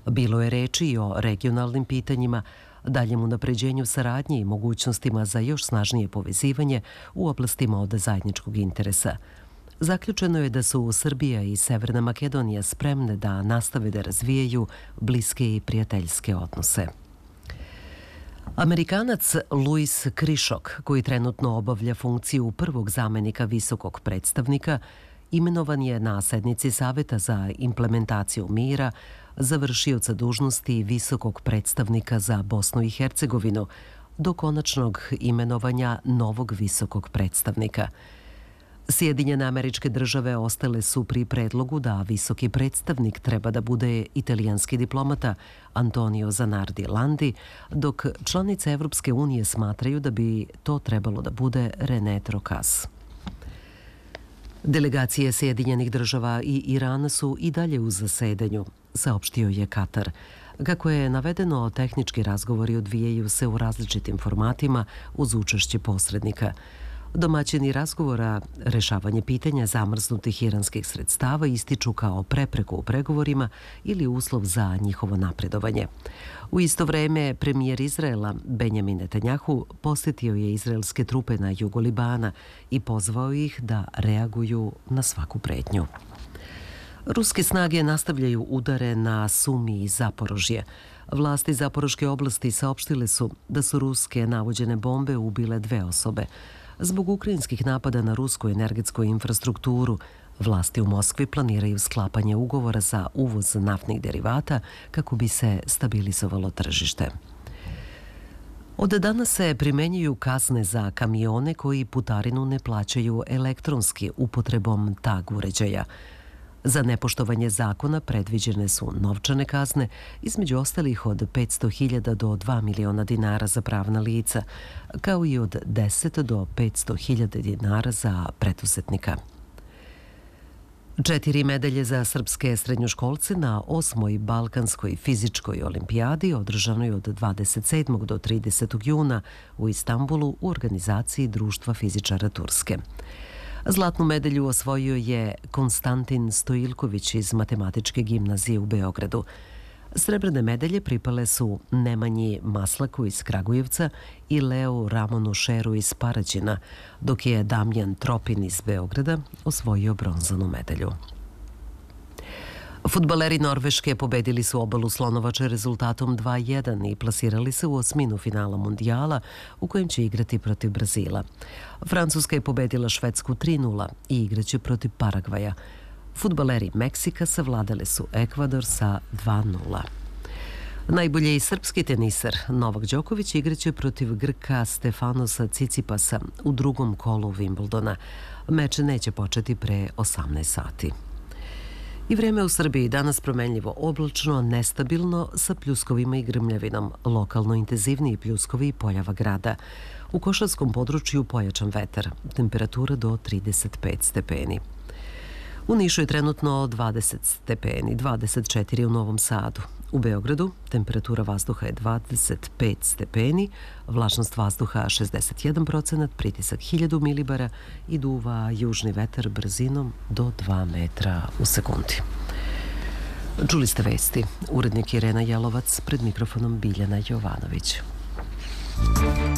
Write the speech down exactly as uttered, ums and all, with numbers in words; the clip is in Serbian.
Bilo je reči i o regionalnim pitanjima, daljem unapređenju saradnje i mogućnostima za još snažnije povezivanje u oblastima od zajedničkog interesa. Zaključeno je da su Srbija i Severna Makedonija spremne da nastave da razvijaju bliske i prijateljske odnose. Amerikanac Louis Krišok, koji trenutno obavlja funkciju prvog zamenika visokog predstavnika, imenovan je na sednici Saveta za implementaciju mira za vršioca dužnosti visokog predstavnika za Bosnu i Hercegovinu do konačnog imenovanja novog visokog predstavnika. Sjedinjene Američke Države ostale su pri predlogu da visoki predstavnik treba da bude italijanski diplomata Antonio Zanardi Landi, dok članice Evropske unije smatraju da bi to trebalo da bude René Trocas. Delegacije Sjedinjenih Država i Irana su i dalje u zasedanju, saopštio je Katar. Kako je navedeno, tehnički razgovori odvijaju se u različitim formatima uz učešće posrednika. Domaćini razgovora, rešavanje pitanja zamrznutih iranskih sredstava ističu kao prepreku u pregovorima ili uslov za njihovo napredovanje. U isto vreme, premijer Izraela Benjamin Netanjahu posjetio je izraelske trupe na jugu Libana i pozvao ih da reaguju na svaku pretnju. Ruske snage nastavljaju udare na Sumi i Zaporožje. Vlasti Zaporoške oblasti saopštile su da su ruske navođene bombe ubile dve osobe. Zbog ukrajinskih napada na rusku energetsku infrastrukturu, vlasti u Moskvi planiraju sklapanje ugovora za uvoz naftnih derivata kako bi se stabilizovalo tržište. Od danas se primenjuju kazne za kamione koji putarinu ne plaćaju elektronski upotrebom tag uređaja. Za nepoštovanje zakona predviđene su novčane kazne, između ostalih od petsto hiljada do dva miliona dinara za pravna lica, kao i od deset do petsto hiljada dinara za preduzetnika. Četiri medalje za srpske srednjoškolce na osmoj Balkanskoj fizičkoj olimpijadi održanoj od dvadeset sedmog do tridesetog juna u Istanbulu u organizaciji Društva fizičara Turske. Zlatnu medalju osvojio je Konstantin Stojilković iz Matematičke gimnazije u Beogradu. Srebrne medalje pripale su Nemanji Maslaku iz Kragujevca i Leu Ramonu Šeru iz Paraćina, dok je Damjan Tropin iz Beograda osvojio bronzanu medalju. Fudbaleri Norveške pobedili su Obalu Slonovače rezultatom dva jedan i plasirali se u osminu finala mundijala u kojem će igrati protiv Brazila. Francuska je pobedila Švedsku tri nula i igraće protiv Paragvaja. Fudbaleri Meksika savladali su Ekvador sa dva nula. Najbolji je srpski tenisar Novak Đoković igraće protiv Grka Stefanosa Cicipasa u drugom kolu Wimbledona. Meč neće početi pre osamnaest sati. I vreme u Srbiji danas promenljivo oblačno, nestabilno, sa pljuskovima i grmljavinom, lokalno intenzivniji pljuskovi i poljava grada. U Košarskom području pojačan vetar, temperatura do trideset pet stepeni. U Nišu je trenutno dvadeset stepeni, dvadeset četiri u Novom Sadu. U Beogradu temperatura vazduha je dvadeset pet stepeni, vlažnost vazduha šezdeset jedan procenat, pritisak hiljadu milibara i duva južni vetar brzinom do dva metra u sekundi. Čuli ste vesti. Urednik Irena Jelovac, pred mikrofonom Biljana Jovanović.